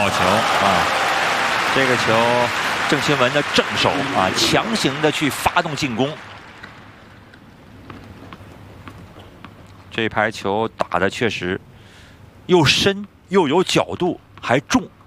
好球啊！这个球，郑钦文的正手啊，强行的去发动进攻。这拍球打的确实又深又有角度，还重。